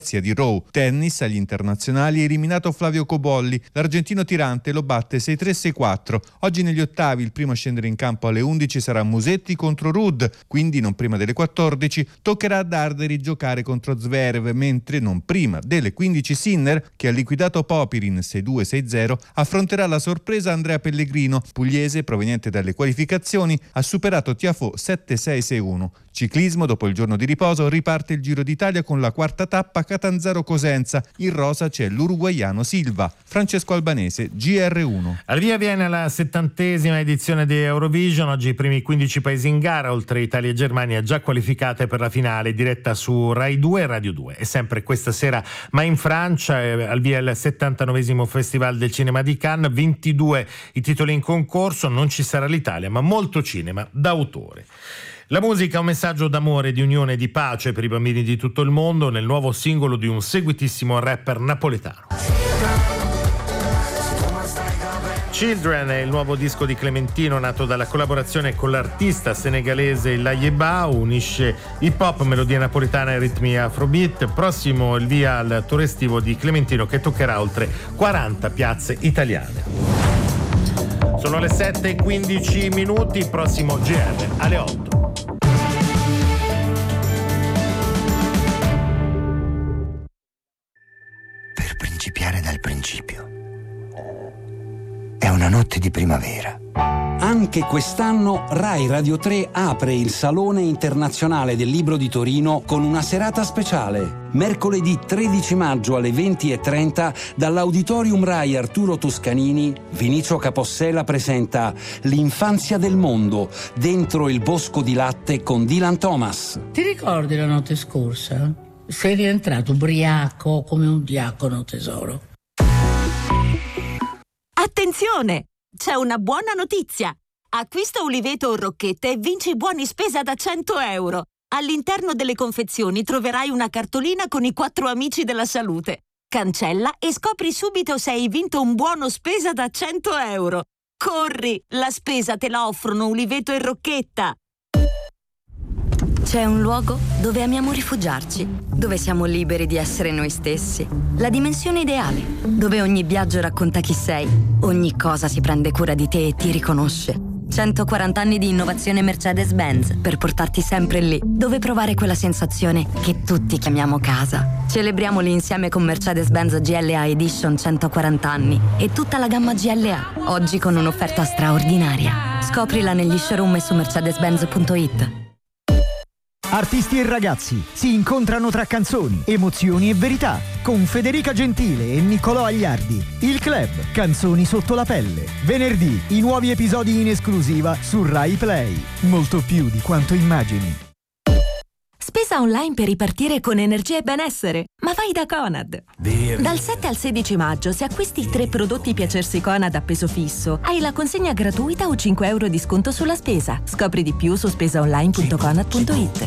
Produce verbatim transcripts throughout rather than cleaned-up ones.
di Rowe. Tennis, agli internazionali, eliminato Flavio Cobolli. L'argentino tirante lo batte sei tre sei quattro. Oggi negli ottavi il primo a scendere in campo alle undici sarà Musetti contro Ruud, quindi non prima delle quattordici toccherà a Darderi giocare contro Zverev, mentre non prima delle quindici Sinner, che ha liquidato Popirin sei due sei zero, affronterà la sorpresa Andrea Pellegrino. Pugliese, proveniente dalle qualificazioni, ha superato Tiafoe sette sei sei uno. Ciclismo, dopo il giorno di riposo riparte il Giro d'Italia con la quarta tappa Catanzaro-Cosenza. In rosa c'è l'uruguaiano Silva. Francesco Albanese, G R uno. Al via viene la settantesima edizione di Eurovision. Oggi i primi quindici paesi in gara, oltre Italia e Germania, già qualificate per la finale, diretta su Rai due e Radio due. E sempre questa sera, ma in Francia, eh, al via il settantanovesimo Festival del Cinema di Cannes, ventidue i titoli in concorso. Non ci sarà l'Italia, ma molto cinema d'autore. La musica è un messaggio d'amore, di unione e di pace per i bambini di tutto il mondo nel nuovo singolo di un seguitissimo rapper napoletano. Children è il nuovo disco di Clementino, nato dalla collaborazione con l'artista senegalese Layeba, unisce hip hop, melodia napoletana e ritmi afrobeat. Prossimo il via al tour estivo di Clementino, che toccherà oltre quaranta piazze italiane. Sono le sette e quindici minuti, prossimo G R alle otto. Per principiare dal principio. È una notte di primavera. Anche quest'anno Rai Radio tre apre il Salone Internazionale del Libro di Torino con una serata speciale. Mercoledì tredici maggio alle venti e trenta dall'Auditorium Rai Arturo Toscanini, Vinicio Capossela presenta L'infanzia del mondo, dentro il bosco di latte con Dylan Thomas. Ti ricordi la notte scorsa? Sei rientrato ubriaco come un diacono, tesoro. Attenzione! C'è una buona notizia! Acquista Uliveto o Rocchetta e vinci buoni spesa da cento euro. All'interno delle confezioni troverai una cartolina con i quattro amici della salute. Cancella e scopri subito se hai vinto un buono spesa da cento euro. Corri! La spesa te la offrono Uliveto e Rocchetta. C'è un luogo dove amiamo rifugiarci, dove siamo liberi di essere noi stessi. La dimensione ideale, dove ogni viaggio racconta chi sei, ogni cosa si prende cura di te e ti riconosce. centoquaranta anni di innovazione Mercedes-Benz per portarti sempre lì, dove provare quella sensazione che tutti chiamiamo casa. Celebriamoli insieme con Mercedes-Benz G L A Edition centoquaranta anni e tutta la gamma G L A, oggi con un'offerta straordinaria. Scoprila negli showroom e su mercedes benz punto it. Artisti e ragazzi si incontrano tra canzoni, emozioni e verità con Federica Gentile e Niccolò Agliardi. Il club Canzoni sotto la pelle. Venerdì i nuovi episodi in esclusiva su Rai Play. Molto più di quanto immagini. Spesa online per ripartire con energia e benessere. Ma vai da Conad. Dirli. Dal sette al sedici maggio, se acquisti tre prodotti Piacersi Conad a peso fisso, hai la consegna gratuita o cinque euro di sconto sulla spesa. Scopri di più su spesaonline punto conad punto it.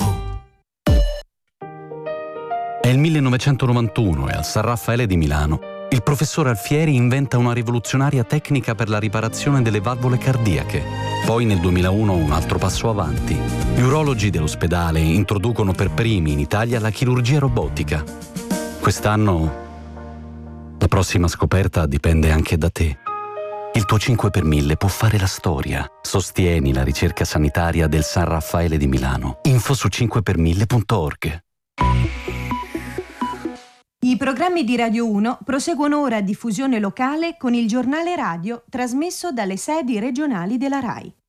È il millenovecentonovantuno e al San Raffaele di Milano il professor Alfieri inventa una rivoluzionaria tecnica per la riparazione delle valvole cardiache. Poi nel duemilauno un altro passo avanti. Gli urologi dell'ospedale introducono per primi in Italia la chirurgia robotica. Quest'anno la prossima scoperta dipende anche da te. Il tuo cinque per mille può fare la storia. Sostieni la ricerca sanitaria del San Raffaele di Milano. Info su cinque per mille punto org. I programmi di Radio uno proseguono ora a diffusione locale con il giornale radio trasmesso dalle sedi regionali della RAI.